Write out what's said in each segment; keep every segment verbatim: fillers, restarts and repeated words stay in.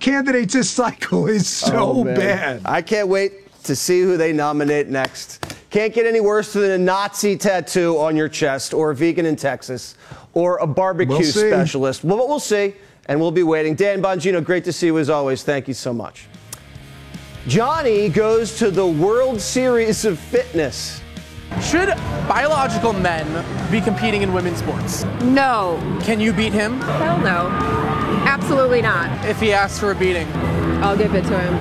candidates this cycle is so oh, bad. I can't wait to see who they nominate next. Can't get any worse than a Nazi tattoo on your chest, or a vegan in Texas, or a barbecue we'll specialist. Well, but we'll see, and we'll be waiting. Dan Bongino, great to see you as always. Thank you so much. Johnny goes to the World Series of Fitness. Should biological men be competing in women's sports? No. Can you beat him? Hell no. Absolutely not. If he asks for a beating? I'll give it to him.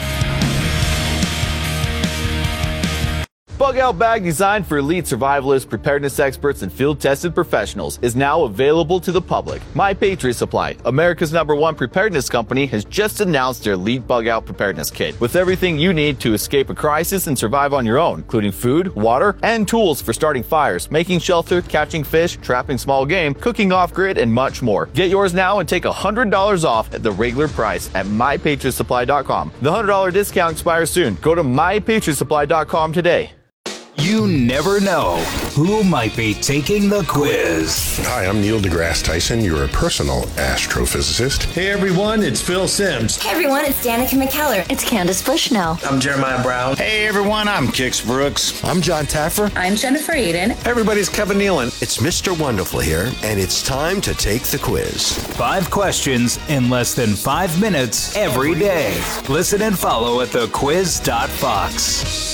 Bug Out Bag, designed for elite survivalists, preparedness experts, and field-tested professionals, is now available to the public. My Patriot Supply, America's number one preparedness company, has just announced their Elite Bug Out Preparedness Kit, with everything you need to escape a crisis and survive on your own, including food, water, and tools for starting fires, making shelter, catching fish, trapping small game, cooking off-grid, and much more. Get yours now and take one hundred dollars off at the regular price at my patriot supply dot com. The one hundred dollars discount expires soon. Go to my patriot supply dot com today. You never know who might be taking the quiz. Hi, I'm Neil deGrasse Tyson, your personal astrophysicist. Hey everyone, it's Phil Simms. Hey everyone, it's Danica McKellar. It's Candace Bushnell. I'm Jeremiah Brown. Hey everyone, I'm Kix Brooks. I'm John Taffer. I'm Jennifer Aiden. Everybody's Kevin Nealon. It's Mister Wonderful here, and it's time to take the quiz. Five questions in less than five minutes every day. Listen and follow at the quiz dot fox.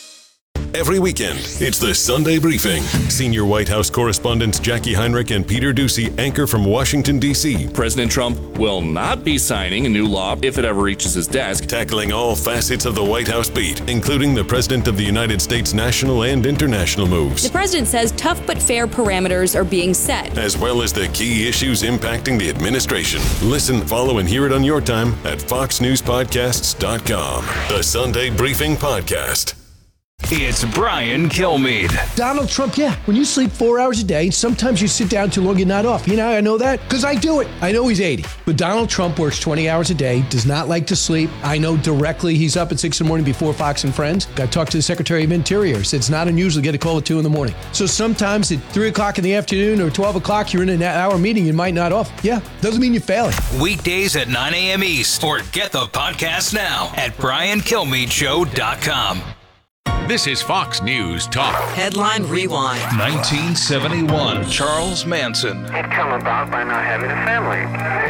Every weekend, it's the Sunday Briefing. Senior White House correspondents Jackie Heinrich and Peter Doocy anchor from Washington, D C President Trump will not be signing a new law if it ever reaches his desk. Tackling all facets of the White House beat, including the President of the United States national and international moves. The president says tough but fair parameters are being set, as well as the key issues impacting the administration. Listen, follow, and hear it on your time at fox news podcasts dot com. The Sunday Briefing Podcast. It's Brian Kilmeade. Donald Trump, yeah. When you sleep four hours a day, sometimes you sit down too long, you're not off. You know how I know that? Because I do it. I know he's eighty. But Donald Trump works twenty hours a day, does not like to sleep. I know directly he's up at six in the morning before Fox and Friends. I talked to the Secretary of Interior. Said it's not unusual to get a call at two in the morning. So sometimes at three o'clock in the afternoon or twelve o'clock, you're in an hour meeting, you might not off. Yeah, doesn't mean you're failing. Weekdays at nine a.m. East, or get the podcast now at brian kilmeade show dot com. This is Fox News Talk. Headline Rewind. nineteen seventy-one. Charles Manson. It come about by not having a family,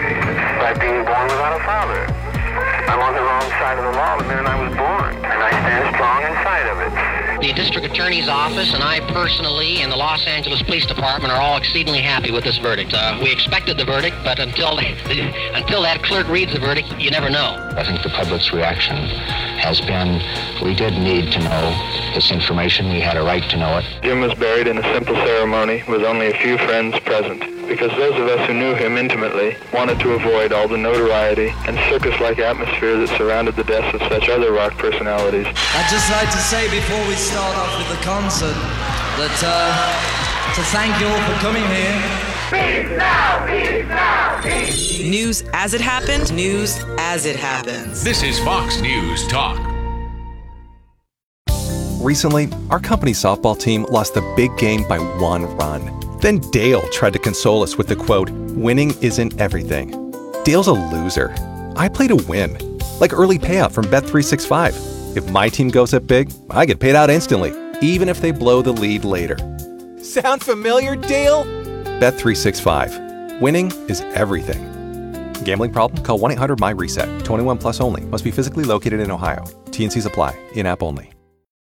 by being born without a father. I'm on the wrong side of the law the minute I was born, and I stand strong inside of it. The district attorney's office and I personally and the Los Angeles Police Department are all exceedingly happy with this verdict. Uh, we expected the verdict, but until until that clerk reads the verdict, you never know. I think the public's reaction has been, we did need to know this information. We had a right to know it. Jim was buried in a simple ceremony with only a few friends present, because those of us who knew him intimately wanted to avoid all the notoriety and circus-like atmosphere that surrounded the deaths of such other rock personalities. I'd just like to say before we start off with the concert that uh, to thank you all for coming here. Peace now, peace now, peace. News as it happened, news as it happens. This is Fox News Talk. Recently, our company's softball team lost the big game by one run. Then Dale tried to console us with the quote, "Winning isn't everything." Dale's a loser. I play to win. Like early payout from Bet three sixty-five. If my team goes up big, I get paid out instantly, even if they blow the lead later. Sound familiar, Dale? Bet three sixty-five. Winning is everything. Gambling problem? Call one eight hundred M Y reset. twenty-one plus only. Must be physically located in Ohio. T and Cs apply. In-app only.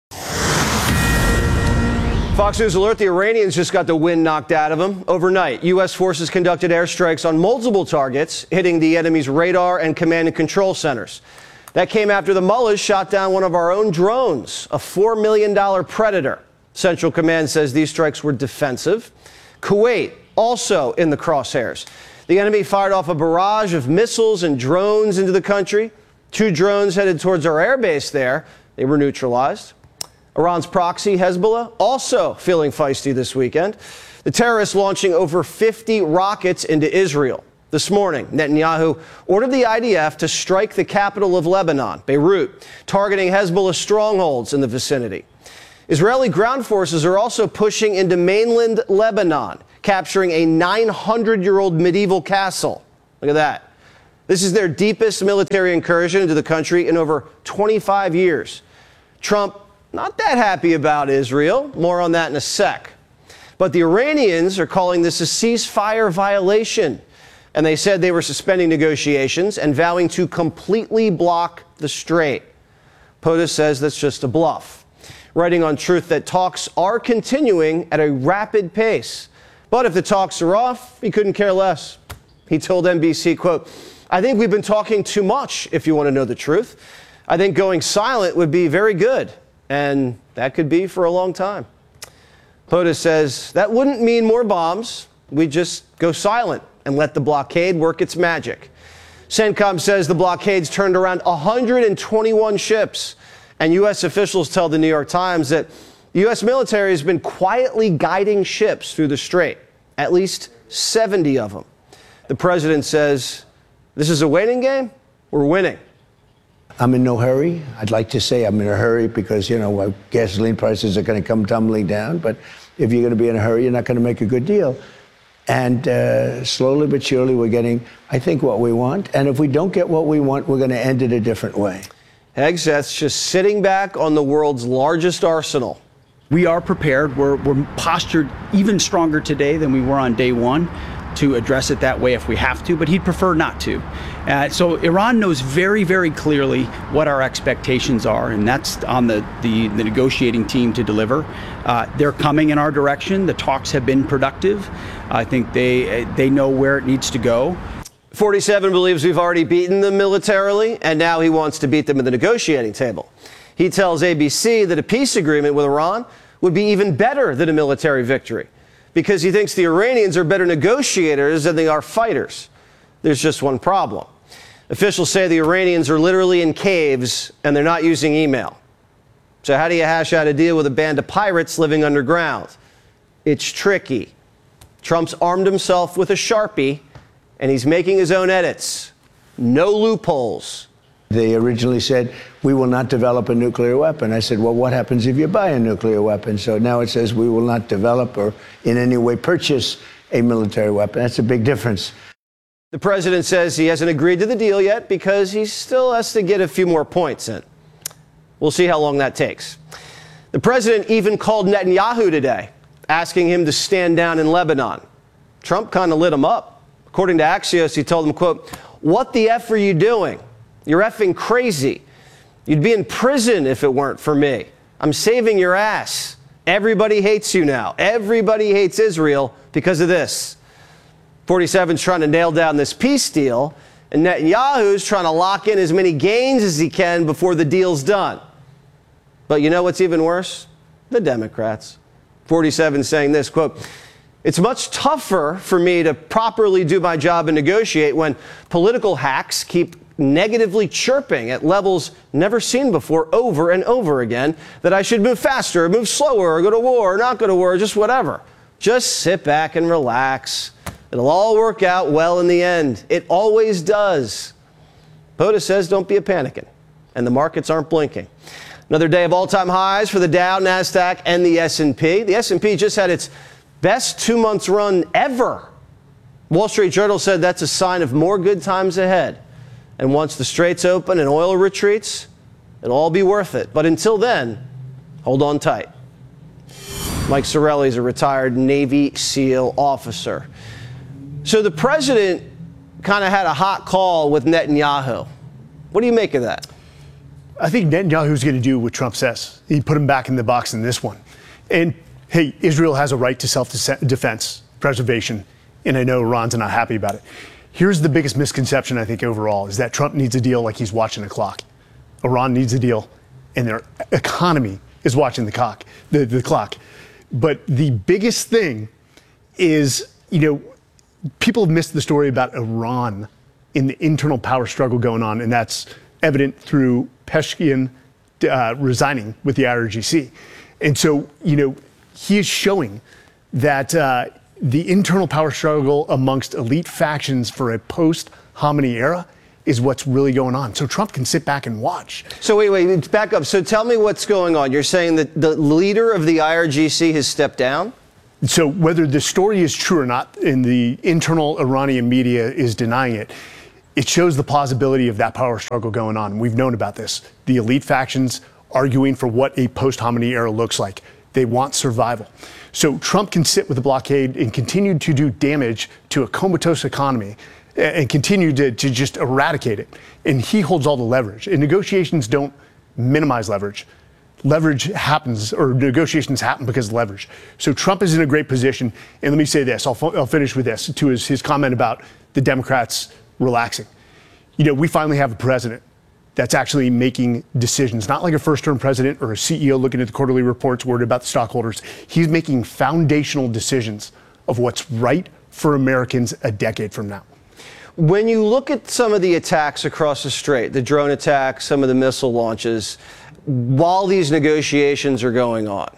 Fox News alert, the Iranians just got the wind knocked out of them. Overnight, U S forces conducted airstrikes on multiple targets, hitting the enemy's radar and command and control centers. That came after the mullahs shot down one of our own drones, a four million dollars Predator. Central Command says these strikes were defensive. Kuwait, also in the crosshairs. The enemy fired off a barrage of missiles and drones into the country. Two drones headed towards our airbase there. They were neutralized. Iran's proxy, Hezbollah, also feeling feisty this weekend. The terrorists launching over fifty rockets into Israel. This morning, Netanyahu ordered the I D F to strike the capital of Lebanon, Beirut, targeting Hezbollah strongholds in the vicinity. Israeli ground forces are also pushing into mainland Lebanon, capturing a nine hundred year old medieval castle. Look at that. This is their deepest military incursion into the country in over twenty-five years. Trump, not that happy about Israel. More on that in a sec. But the Iranians are calling this a ceasefire violation. And they said they were suspending negotiations and vowing to completely block the strait. POTUS says that's just a bluff, writing on Truth that talks are continuing at a rapid pace. But if the talks are off, he couldn't care less. He told N B C, quote, "I think we've been talking too much, if you want to know the truth. I think going silent would be very good, and that could be for a long time." POTUS says that wouldn't mean more bombs. We'd just go silent and let the blockade work its magic. CENTCOM says the blockade's turned around one hundred twenty-one ships, and U S officials tell the New York Times that the U S military has been quietly guiding ships through the strait, at least seventy of them. The president says, this is a waiting game. We're winning. I'm in no hurry. I'd like to say I'm in a hurry because, you know, gasoline prices are going to come tumbling down. But if you're going to be in a hurry, you're not going to make a good deal. And uh, slowly but surely, we're getting, I think, what we want. And if we don't get what we want, we're going to end it a different way. Hegseth's just sitting back on the world's largest arsenal. We are prepared. We're, we're postured even stronger today than we were on day one to address it that way if we have to, but he'd prefer not to. Uh, so Iran knows very, very clearly what our expectations are, and that's on the, the, the negotiating team to deliver. Uh, they're coming in our direction. The talks have been productive. I think they, they know where it needs to go. forty-seven believes we've already beaten them militarily, and now he wants to beat them at the negotiating table. He tells A B C that a peace agreement with Iran would be even better than a military victory, because he thinks the Iranians are better negotiators than they are fighters. There's just one problem. Officials say the Iranians are literally in caves and they're not using email. So how do you hash out a deal with a band of pirates living underground? It's tricky. Trump's armed himself with a Sharpie and he's making his own edits. No loopholes. They originally said, we will not develop a nuclear weapon. I said, well, what happens if you buy a nuclear weapon? So now it says we will not develop or in any way purchase a military weapon. That's a big difference. The president says he hasn't agreed to the deal yet because he still has to get a few more points in. We'll see how long that takes. The president even called Netanyahu today, asking him to stand down in Lebanon. Trump kind of lit him up. According to Axios, he told him, quote, "What the F are you doing? You're effing crazy. You'd be in prison if it weren't for me. I'm saving your ass. Everybody hates you now. Everybody hates Israel because of this." forty-seven's trying to nail down this peace deal, and Netanyahu's trying to lock in as many gains as he can before the deal's done. But you know what's even worse? The Democrats. forty-seven saying this, quote, "It's much tougher for me to properly do my job and negotiate when political hacks keep negatively chirping at levels never seen before over and over again that I should move faster, or move slower, or go to war, or not go to war, or just whatever. Just sit back and relax. It'll all work out well in the end. It always does." POTUS says don't be a panicking, and the markets aren't blinking. Another day of all-time highs for the Dow, NASDAQ, and the S and P. The S and P just had its best two months run ever. Wall Street Journal said that's a sign of more good times ahead. And once the straits open and oil retreats, it'll all be worth it. But until then, hold on tight. Mike Sorelli is a retired Navy SEAL officer. So the president kind of had a hot call with Netanyahu. What do you make of that? I think Netanyahu's going to do what Trump says. He put him back in the box in this one. And, hey, Israel has a right to self-defense, preservation, and I know Iran's not happy about it. Here's the biggest misconception, I think, overall, is that Trump needs a deal like he's watching a clock. Iran needs a deal, and their economy is watching the, cock, the, the clock. But the biggest thing is, you know, people have missed the story about Iran in the internal power struggle going on, and that's evident through Peshkian uh, resigning with the I R G C. And so, you know, he is showing that uh, the internal power struggle amongst elite factions for a post-Khamenei era is what's really going on. So Trump can sit back and watch. So wait, wait, back up. So tell me what's going on. You're saying that the leader of the I R G C has stepped down? So whether the story is true or not, and the internal Iranian media is denying it, it shows the plausibility of that power struggle going on. We've known about this. The elite factions arguing for what a post-Khamenei era looks like. They want survival. So Trump can sit with the blockade and continue to do damage to a comatose economy and continue to, to just eradicate it. And he holds all the leverage. And negotiations don't minimize leverage. Leverage happens, or negotiations happen because of leverage. So Trump is in a great position. And let me say this, I'll, I'll finish with this, to his, his comment about the Democrats relaxing. You know, we finally have a president that's actually making decisions, not like a first-term president or a C E O looking at the quarterly reports worried about the stockholders. He's making foundational decisions of what's right for Americans a decade from now. When you look at some of the attacks across the strait, the drone attacks, some of the missile launches, while these negotiations are going on,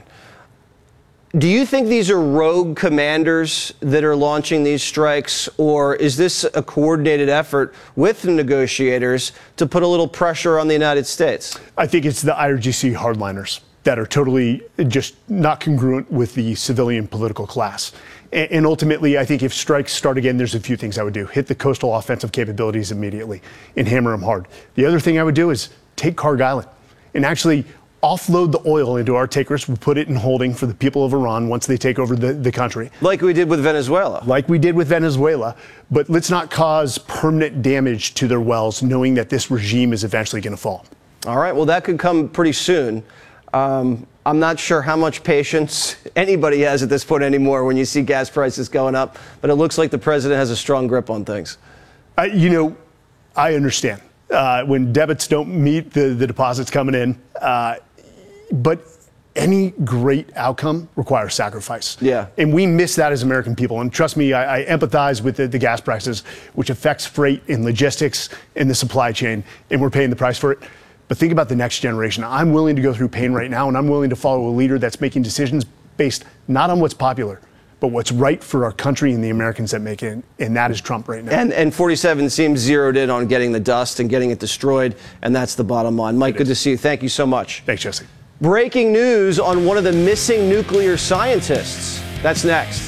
do you think these are rogue commanders that are launching these strikes, or is this a coordinated effort with the negotiators to put a little pressure on the United States? I think it's the I R G C hardliners that are totally just not congruent with the civilian political class. And ultimately, I think if strikes start again, there's a few things I would do. Hit the coastal offensive capabilities immediately and hammer them hard. The other thing I would do is take Kharg Island and actually offload the oil into our takers. We'll put it in holding for the people of Iran once they take over the, the country. Like we did with Venezuela. Like we did with Venezuela. But let's not cause permanent damage to their wells, knowing that this regime is eventually going to fall. All right. Well, that could come pretty soon. Um, I'm not sure how much patience anybody has at this point anymore when you see gas prices going up, but it looks like the president has a strong grip on things. Uh, you know, I understand. Uh, when debits don't meet the, the deposits coming in, uh, but any great outcome requires sacrifice. Yeah. And we miss that as American people. And trust me, I, I empathize with the, the gas prices, which affects freight and logistics in the supply chain, and we're paying the price for it. But think about the next generation. I'm willing to go through pain right now, and I'm willing to follow a leader that's making decisions based not on what's popular, but what's right for our country and the Americans that make it, and that is Trump right now. And, and forty-seven seems zeroed in on getting the dust and getting it destroyed, and that's the bottom line. Mike, good to see you. Thank you so much. Thanks, Jesse. Breaking news on one of the missing nuclear scientists. That's next.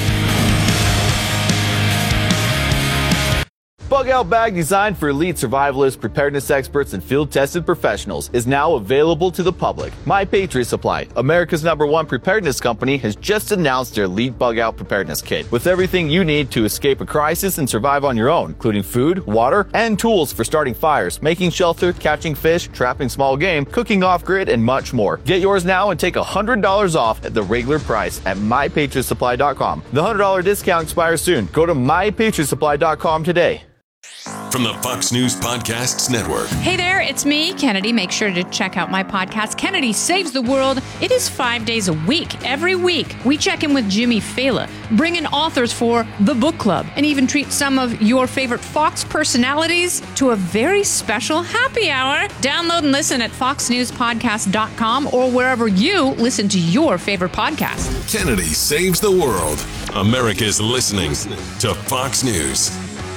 Bug Out Bag, designed for elite survivalists, preparedness experts, and field-tested professionals, is now available to the public. My Patriot Supply, America's number one preparedness company, has just announced their Elite Bug Out Preparedness Kit, with everything you need to escape a crisis and survive on your own, including food, water, and tools for starting fires, making shelter, catching fish, trapping small game, cooking off-grid, and much more. Get yours now and take one hundred dollars off at the regular price at my patriot supply dot com. The one hundred dollars discount expires soon. Go to my patriot supply dot com today. From the Fox News Podcasts Network. Hey there, it's me, Kennedy. Make sure to check out my podcast, Kennedy Saves the World. It is five days a week. Every week, we check in with Jimmy Fallon, bring in authors for the book club, and even treat some of your favorite Fox personalities to a very special happy hour. Download and listen at fox news podcast dot com or wherever you listen to your favorite podcast. Kennedy Saves the World. America's listening to Fox News.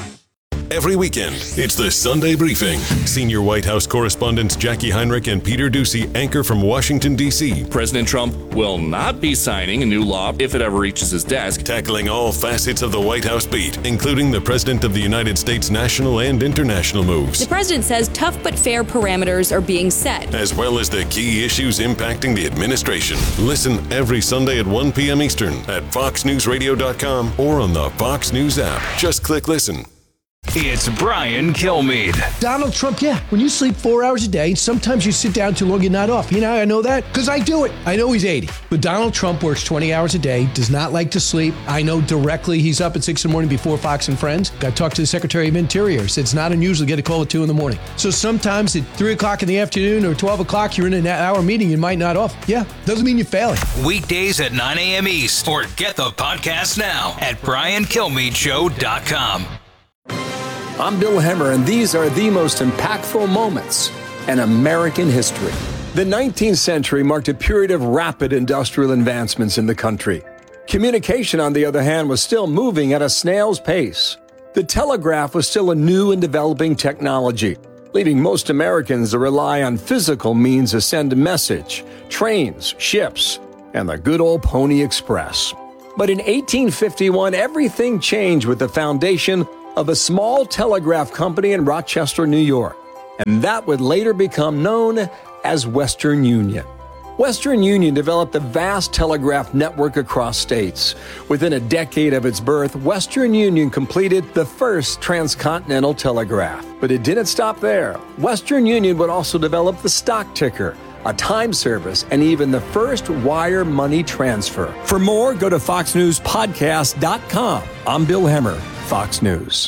Every weekend, it's the Sunday Briefing. Senior White House correspondents Jackie Heinrich and Peter Doocy anchor from Washington, D C President Trump will not be signing a new law if it ever reaches his desk. Tackling all facets of the White House beat, including the President of the United States' national and international moves. The president says tough but fair parameters are being set, as well as the key issues impacting the administration. Listen every Sunday at one p.m. Eastern at fox news radio dot com or on the Fox News app. Just click listen. It's Brian Kilmeade. Donald Trump, yeah. When you sleep four hours a day, sometimes you sit down too long, you're not off. You know, I know that because I do it. I know he's eighty. But Donald Trump works twenty hours a day, does not like to sleep. I know directly he's up at six in the morning before Fox and Friends. I talked to the Secretary of Interior. Said it's not unusual to get a call at two in the morning. So sometimes at three o'clock in the afternoon or twelve o'clock, you're in an hour meeting, you might not off. Yeah, doesn't mean you're failing. Weekdays at nine a.m. East, or get the podcast now at brian kilmeade show dot com. I'm Bill Hemmer, and these are the most impactful moments in American history. The nineteenth century marked a period of rapid industrial advancements in the country. Communication, on the other hand, was still moving at a snail's pace. The telegraph was still a new and developing technology, leaving most Americans to rely on physical means to send a message, trains, ships, and the good old Pony Express. But in eighteen fifty-one, everything changed with the foundation of a small telegraph company in Rochester, New York, and that would later become known as Western Union. Western Union developed a vast telegraph network across states. Within a decade of its birth, Western Union completed the first transcontinental telegraph. But it didn't stop there. Western Union would also develop the stock ticker, a time service, and even the first wire money transfer. For more, go to fox news podcast dot com. I'm Bill Hemmer, Fox News.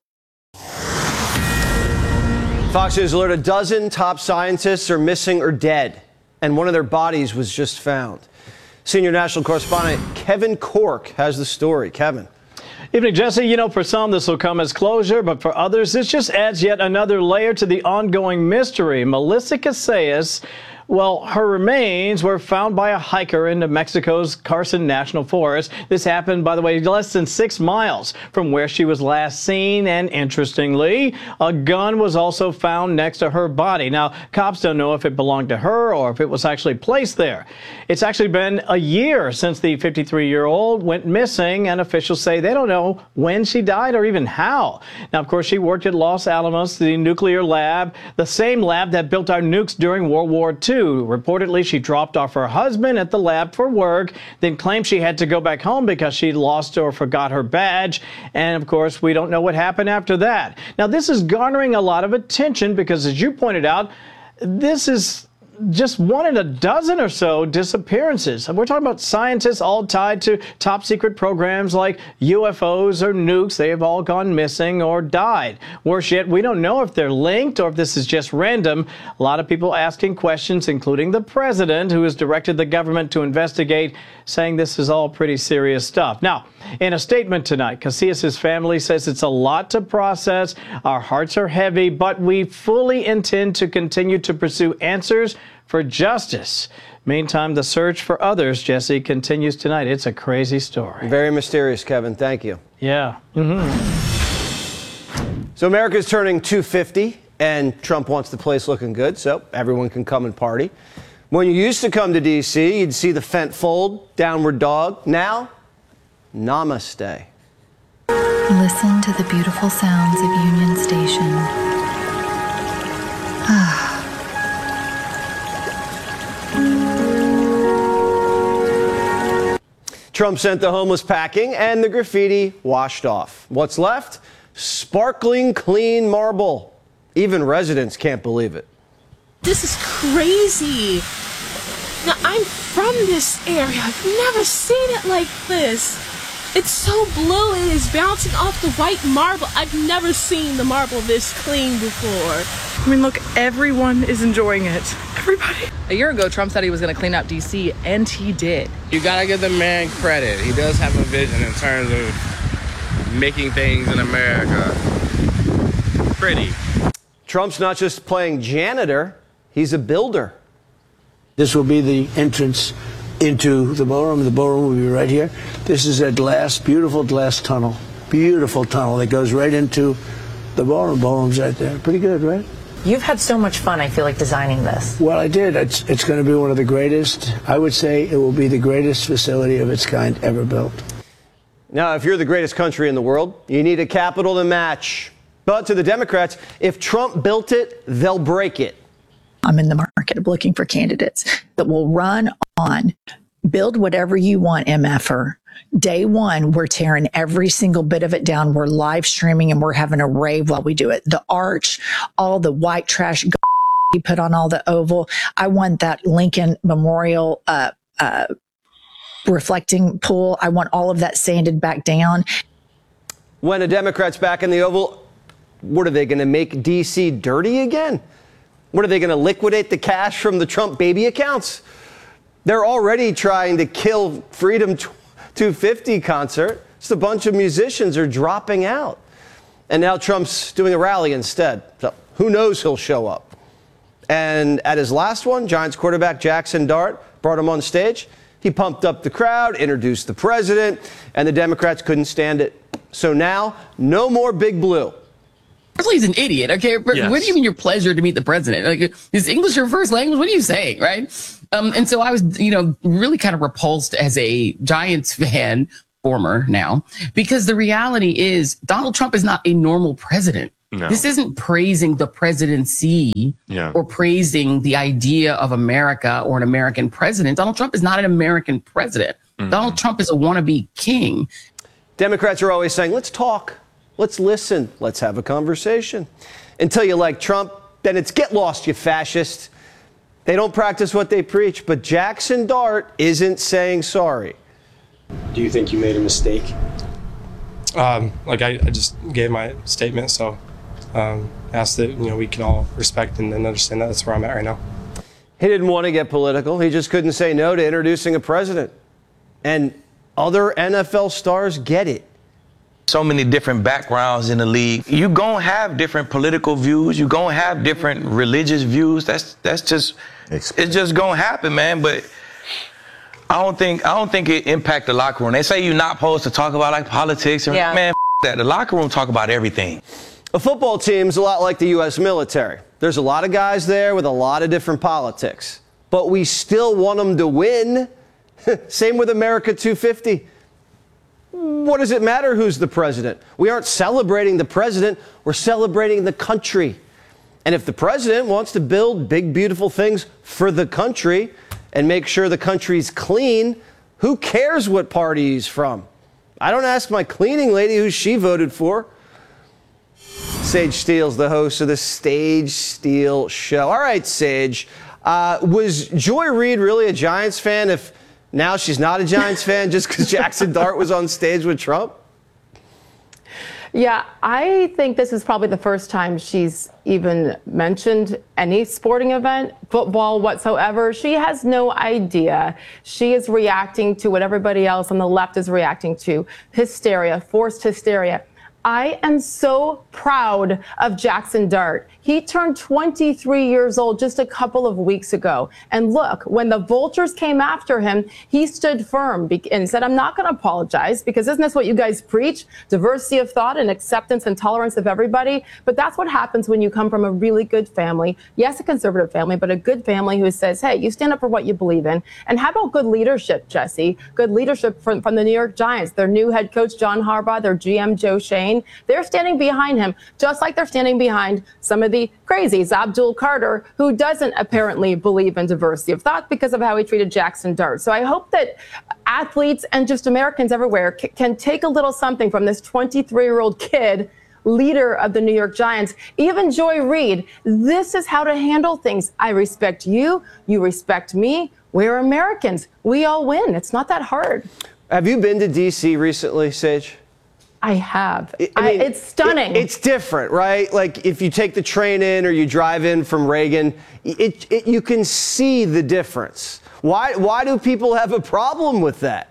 Fox News alert: a dozen top scientists are missing or dead, and one of their bodies was just found. Senior national correspondent Kevin Corke has the story. Kevin. Evening, Jesse. You know, for some, this will come as closure, but for others, this just adds yet another layer to the ongoing mystery. Melissa Casillas, well, her remains were found by a hiker in New Mexico's Carson National Forest. This happened, by the way, less than six miles from where she was last seen. And interestingly, a gun was also found next to her body. Now, cops don't know if it belonged to her or if it was actually placed there. It's actually been a year since the fifty-three-year-old went missing, and officials say they don't know when she died or even how. Now, of course, she worked at Los Alamos, the nuclear lab, the same lab that built our nukes during World War Two. Reportedly, she dropped off her husband at the lab for work, then claimed she had to go back home because she lost or forgot her badge. And of course, we don't know what happened after that. Now, this is garnering a lot of attention because, as you pointed out, this is just one in a dozen or so disappearances. We're talking about scientists all tied to top secret programs like U F Os or nukes. They have all gone missing or died. Worse yet, we don't know if they're linked or if this is just random. A lot of people asking questions, including the president, who has directed the government to investigate, saying this is all pretty serious stuff. Now, in a statement tonight, Casillas' family says it's a lot to process. Our hearts are heavy, but we fully intend to continue to pursue answers for justice. Meantime, the search for others, Jesse, continues tonight. It's a crazy story. Very mysterious, Kevin. Thank you. Yeah. Mm-hmm. So America's turning two fifty, and Trump wants the place looking good, so everyone can come and party. When you used to come to D C, you'd see the Fent fold, downward dog. Now, namaste. Listen to the beautiful sounds of Union Station. Ah. Trump sent the homeless packing and the graffiti washed off. What's left? Sparkling clean marble. Even residents can't believe it. This is crazy. Now, I'm from this area. I've never seen it like this. It's so blue and it's bouncing off the white marble. I've never seen the marble this clean before. I mean, look, everyone is enjoying it. Everybody. A year ago, Trump said he was going to clean out D C, and he did. You got to give the man credit. He does have a vision in terms of making things in America pretty. Trump's not just playing janitor, he's a builder. This will be the entrance into the ballroom. The ballroom will be right here. This is a glass, beautiful glass tunnel. Beautiful tunnel that goes right into the ballroom. Ballroom's right there. Pretty good, right? You've had so much fun, I feel like, designing this. Well, I did. It's, it's going to be one of the greatest. I would say it will be the greatest facility of its kind ever built. Now, if you're the greatest country in the world, you need a capital to match. But to the Democrats, if Trump built it, they'll break it. I'm in the market of looking for candidates that will run on build whatever you want, M F R. Day one, we're tearing every single bit of it down. We're live streaming and we're having a rave while we do it. The arch, all the white trash you put on all the oval. I want that Lincoln Memorial uh, uh, reflecting pool. I want all of that sanded back down. When a Democrat's back in the Oval, what are they going to make D C dirty again? What are they going to liquidate the cash from the Trump baby accounts? They're already trying to kill Freedom two fifty concert. Just a bunch of musicians are dropping out. And now Trump's doing a rally instead. So who knows he'll show up. And at his last one, Giants quarterback Jackson Dart brought him on stage. He pumped up the crowd, introduced the president, and the Democrats couldn't stand it. So now, no more Big Blue. Firstly, he's an idiot, okay? Yes. What do you mean your pleasure to meet the president? Like, is English your first language? What are you saying, right? Um, and so I was, you know, really kind of repulsed as a Giants fan former now, because the reality is Donald Trump is not a normal president. No. This isn't praising the presidency Yeah. or praising the idea of America or an American president. Donald Trump is not an American president. Mm-hmm. Donald Trump is a wannabe king. Democrats are always saying, let's talk, let's listen, let's have a conversation. Until you like Trump, then it's get lost, you fascist. They don't practice what they preach, but Jackson Dart isn't saying sorry. Do you think you made a mistake? Um, like I, I just gave my statement, so um, asked that you know we can all respect and, and understand that that's where I'm at right now. He didn't want to get political. He just couldn't say no to introducing a president. And other N F L stars get it. So many different backgrounds in the league. You gonna have different political views. You gonna have different religious views. That's that's just it's just gonna happen, man. But I don't think I don't think it impact the locker room. They say you're not supposed to talk about like politics. Or, Yeah. Man, f- that. The locker room talk about everything. A football team's a lot like the U S military. There's a lot of guys there with a lot of different politics. But we still want them to win. Same with America two fifty. What does it matter who's the president? We aren't celebrating the president, we're celebrating the country. And if the president wants to build big, beautiful things for the country and make sure the country's clean, who cares what party he's from? I don't ask my cleaning lady who she voted for. Sage Steele's the host of the Sage Steele Show. All right, Sage, uh, was Joy Reid really a Giants fan if now she's not a Giants fan just because Jackson Dart was on stage with Trump? Yeah, I think this is probably the first time she's even mentioned any sporting event, football whatsoever. She has no idea. She is reacting to what everybody else on the left is reacting to. Hysteria, forced hysteria. I am so proud of Jackson Dart. He turned twenty-three years old just a couple of weeks ago. And look, when the vultures came after him, he stood firm and said, I'm not going to apologize, because isn't this what you guys preach? Diversity of thought and acceptance and tolerance of everybody. But that's what happens when you come from a really good family. Yes, a conservative family, but a good family who says, hey, you stand up for what you believe in. And how about good leadership, Jesse? Good leadership from, from the New York Giants. Their new head coach, John Harbaugh, their G M, Joe Shane. They're standing behind him, just like they're standing behind some of the crazies, Abdul Carter, who doesn't apparently believe in diversity of thought because of how he treated Jackson Dart. So I hope that athletes and just Americans everywhere c- can take a little something from this twenty-three-year-old kid, leader of the New York Giants. Even Joy Reid, this is how to handle things. I respect you. You respect me. We're Americans. We all win. It's not that hard. Have you been to D C recently, Sage? I have. I mean, I, it's stunning. It, it's different, right? Like if you take the train in or you drive in from Reagan, it, it, you can see the difference. Why, why do people have a problem with that?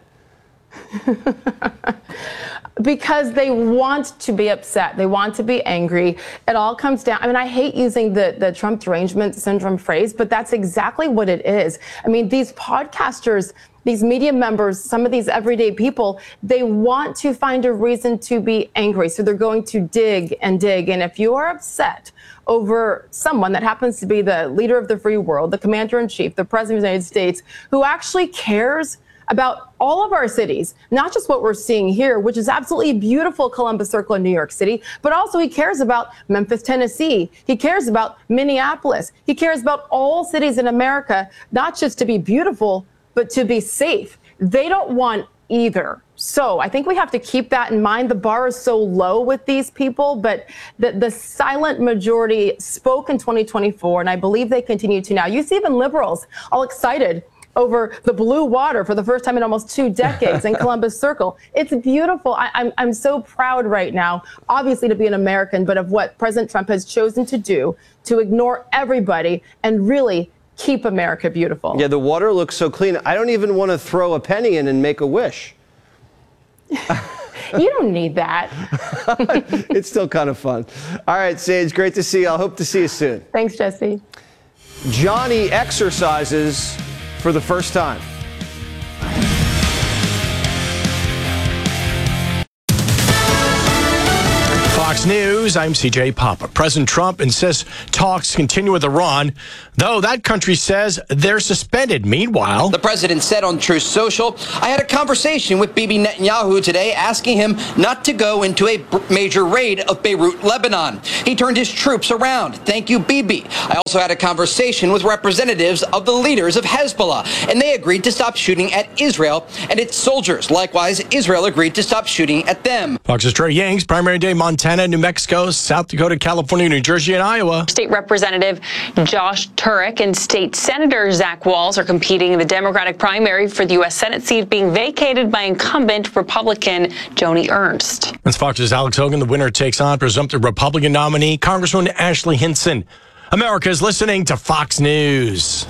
Because they want to be upset. They want to be angry. It all comes down. I mean, I hate using the, the Trump derangement syndrome phrase, but that's exactly what it is. I mean, these podcasters, these media members, some of these everyday people, they want to find a reason to be angry. So they're going to dig and dig. And if you are upset over someone that happens to be the leader of the free world, the commander in chief, the president of the United States, who actually cares about all of our cities, not just what we're seeing here, which is absolutely beautiful, Columbus Circle in New York City, but also he cares about Memphis, Tennessee. He cares about Minneapolis. He cares about all cities in America, not just to be beautiful, but to be safe. They don't want either. So I think we have to keep that in mind. The bar is so low with these people, but the, the silent majority spoke in twenty twenty-four, and I believe they continue to now. You see even liberals all excited over the blue water for the first time in almost two decades in Columbus Circle. It's beautiful. I, I'm, I'm so proud right now, obviously to be an American, but of what President Trump has chosen to do, to ignore everybody and really keep America beautiful. Yeah, the water looks so clean. I don't even want to throw a penny in and make a wish. You don't need that. It's still kind of fun. All right, Sage, great to see you. I hope to see you soon. Thanks, Jesse. Johnny exercises for the first time. Fox Fox News, I'm C J Papa. President Trump insists talks continue with Iran, though that country says they're suspended. Meanwhile, the president said on Truth Social, I had a conversation with Bibi Netanyahu today asking him not to go into a major raid of Beirut, Lebanon. He turned his troops around. Thank you, Bibi. I also had a conversation with representatives of the leaders of Hezbollah, and they agreed to stop shooting at Israel and its soldiers. Likewise, Israel agreed to stop shooting at them. Fox's Trey Yanks, primary day Montana, New Mexico, South Dakota, California, New Jersey, and Iowa. State Representative Josh Turek and State Senator Zach Walz are competing in the Democratic primary for the U S Senate seat being vacated by incumbent Republican Joni Ernst. That's Fox's Alex Hogan. The winner takes on presumptive Republican nominee Congresswoman Ashley Hinson. America is listening to Fox News.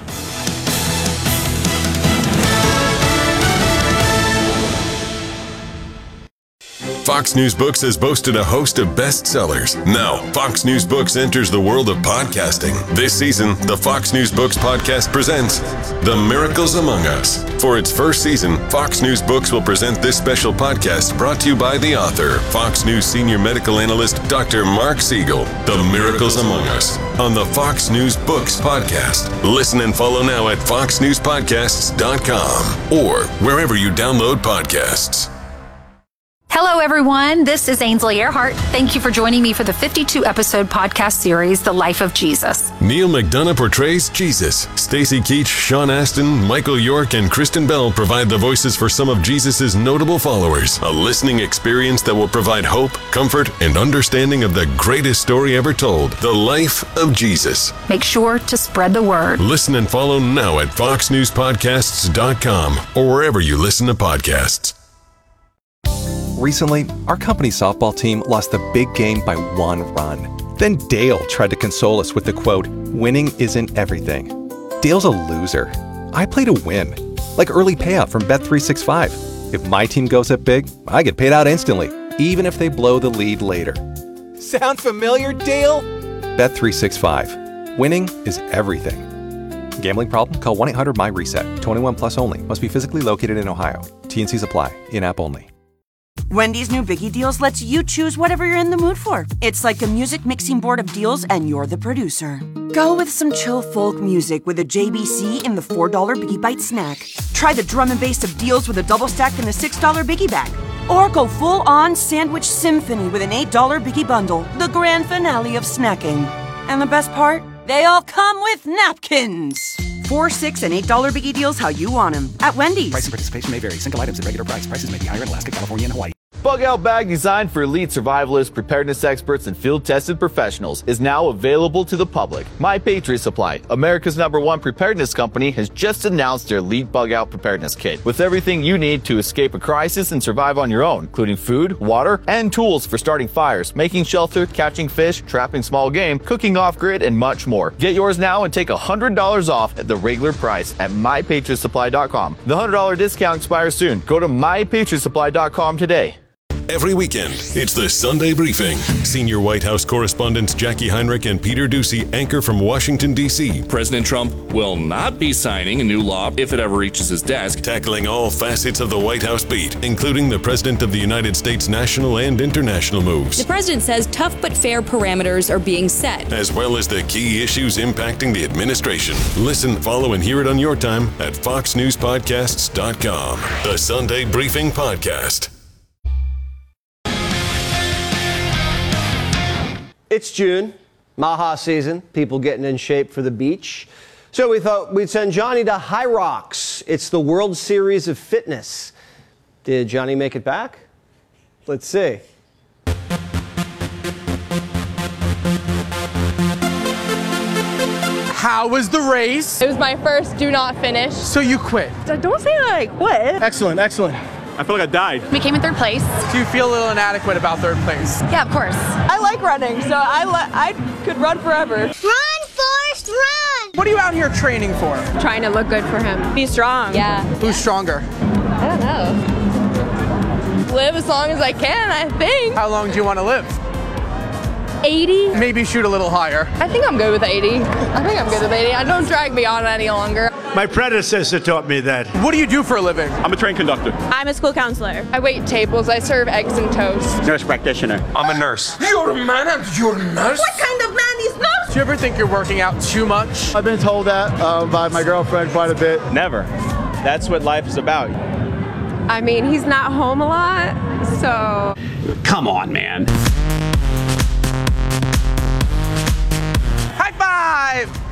Fox News Books has boasted a host of bestsellers. Now, Fox News Books enters the world of podcasting. This season, the Fox News Books podcast presents The Miracles Among Us. For its first season, Fox News Books will present this special podcast brought to you by the author, Fox News senior medical analyst, Doctor Mark Siegel. The Miracles Among Us on the Fox News Books podcast. Listen and follow now at fox news podcasts dot com or wherever you download podcasts. Hello, everyone. This is Ainsley Earhart. Thank you for joining me for the fifty-two episode podcast series, The Life of Jesus. Neil McDonough portrays Jesus. Stacy Keach, Sean Astin, Michael York, and Kristen Bell provide the voices for some of Jesus' notable followers. A listening experience that will provide hope, comfort, and understanding of the greatest story ever told, The Life of Jesus. Make sure to spread the word. Listen and follow now at fox news podcasts dot com or wherever you listen to podcasts. Recently, our company's softball team lost the big game by one run. Then Dale tried to console us with the quote, winning isn't everything. Dale's a loser. I play to win. Like early payout from Bet three sixty-five. If my team goes up big, I get paid out instantly, even if they blow the lead later. Sound familiar, Dale? Bet three sixty-five. Winning is everything. Gambling problem? Call one eight hundred my reset. twenty-one plus only. Must be physically located in Ohio. T and Cs apply. In-app only. Wendy's new Biggie Deals lets you choose whatever you're in the mood for. It's like a music mixing board of deals, and you're the producer. Go with some chill folk music with a J B C in the four dollar Biggie Bite snack. Try the drum and bass of deals with a double stack in the six dollar Biggie Bag. Or go full-on sandwich symphony with an eight dollar Biggie Bundle, the grand finale of snacking. And the best part? They all come with napkins. Four, six, and eight dollar Biggie Deals how you want them at Wendy's. Price and participation may vary. Single items at regular price. Prices may be higher in Alaska, California, and Hawaii. Bug Out Bag, designed for elite survivalists, preparedness experts, and field-tested professionals, is now available to the public. My Patriot Supply, America's number one preparedness company, has just announced their Elite Bug Out Preparedness Kit, with everything you need to escape a crisis and survive on your own, including food, water, and tools for starting fires, making shelter, catching fish, trapping small game, cooking off-grid, and much more. Get yours now and take one hundred dollars off at the regular price at my patriot supply dot com. The one hundred dollars discount expires soon. Go to my patriot supply dot com today. Every weekend, it's the Sunday Briefing. Senior White House correspondents Jackie Heinrich and Peter Doocy anchor from Washington, D C President Trump will not be signing a new law if it ever reaches his desk. Tackling all facets of the White House beat, including the President of the United States' national and international moves. The president says tough but fair parameters are being set, as well as the key issues impacting the administration. Listen, follow, and hear it on your time at fox news podcasts dot com. The Sunday Briefing Podcast. It's June, Maha season, people getting in shape for the beach. So we thought we'd send Johnny to High Rocks. It's the World Series of Fitness. Did Johnny make it back? Let's see. How was the race? It was my first do not finish. So you quit? Don't say that I quit. Excellent, excellent. I feel like I died. We came in third place. Do you feel a little inadequate about third place? Yeah, of course. I like running, so I le- I could run forever. Run, Forrest, run! What are you out here training for? Trying to look good for him. Be strong. Yeah. Who's stronger? I don't know. Live as long as I can, I think. How long do you want to live? eighty? Maybe shoot a little higher. I think I'm good with eighty. I think I'm good with eighty. I don't drag me on any longer. My predecessor taught me that. What do you do for a living? I'm a train conductor. I'm a school counselor. I wait tables. I serve eggs and toast. Nurse practitioner. I'm a nurse. You're a man? You're a nurse? What kind of man is nurse? Do you ever think you're working out too much? I've been told that uh, by my girlfriend quite a bit. Never. That's what life is about. I mean, he's not home a lot, so. Come on, man. High five!